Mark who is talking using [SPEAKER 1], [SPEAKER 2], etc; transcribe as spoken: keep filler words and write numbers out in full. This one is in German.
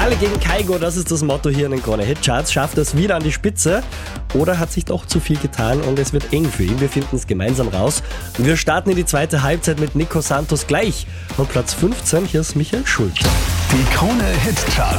[SPEAKER 1] Kalle gegen Kaigo, das ist das Motto hier in den Krone Hit Charts. Schafft er es wieder an die Spitze oder hat sich doch zu viel getan und es wird eng für ihn? Wir finden es gemeinsam raus. Und wir starten in die zweite Halbzeit mit Nico Santos gleich. Und Platz fünfzehn, hier ist Michael Schulz.
[SPEAKER 2] Die Krone Hit Charts